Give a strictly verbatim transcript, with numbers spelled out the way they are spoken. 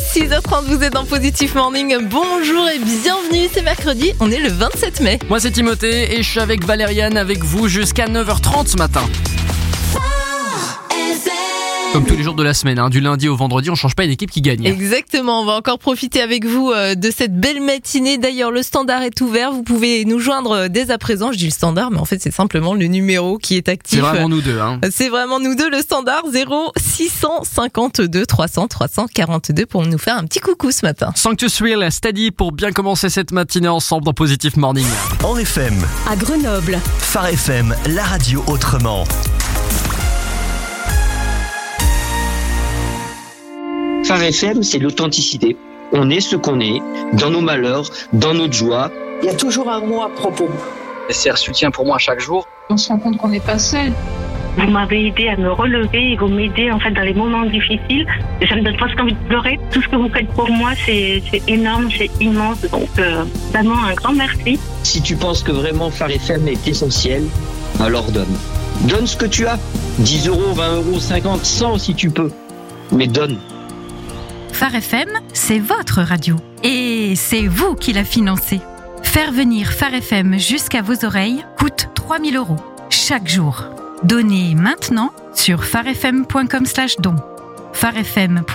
est six heures trente, vous êtes dans Positive Morning. Bonjour et bienvenue, c'est mercredi, on est le vingt-sept mai. Moi c'est Timothée et je suis avec Valériane avec vous jusqu'à neuf heures trente ce matin. Comme tous les jours de la semaine, hein, du lundi au vendredi, on change pas une équipe qui gagne. Exactement, on va encore profiter avec vous euh, de cette belle matinée. D'ailleurs, le standard est ouvert, vous pouvez nous joindre dès à présent. Je dis le standard, mais en fait c'est simplement le numéro qui est actif. C'est vraiment nous deux. Hein. C'est vraiment nous deux, le standard zéro six cent cinquante-deux trois cents trois cent quarante-deux pour nous faire un petit coucou ce matin. Sanctus Will, Steady pour bien commencer cette matinée ensemble dans Positive Morning. En F M, à Grenoble, Phare F M, la radio autrement. Phare F M, c'est l'authenticité. On est ce qu'on est, dans nos malheurs, dans notre joie. Il y a toujours un mot à propos. C'est un soutien pour moi chaque jour. On se rend compte qu'on n'est pas seul. Vous m'avez aidé à me relever et vous m'aidez en fait dans les moments difficiles. Ça me donne presque envie de pleurer. Tout ce que vous faites pour moi, c'est, c'est énorme, c'est immense. Donc euh, vraiment un grand merci. Si tu penses que vraiment Phare F M est essentiel, alors donne. Donne ce que tu as. dix euros, vingt euros, cinquante, cent si tu peux. Mais donne. Phare F M, c'est votre radio. Et c'est vous qui la financez. Faire venir Phare F M jusqu'à vos oreilles coûte trois mille euros chaque jour. Donnez maintenant sur pharefm point com slash don. Phare F M.